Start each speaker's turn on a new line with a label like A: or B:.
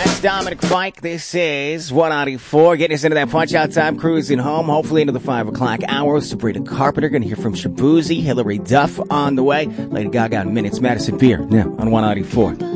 A: That's Dominic Fike. This is 194. Getting us into that punch-out time, cruising home, hopefully into the 5 o'clock hour. Sabrina Carpenter, going to hear from Shabuzi, Hillary Duff on the way. Lady Gaga in minutes. Madison Beer, now on 194.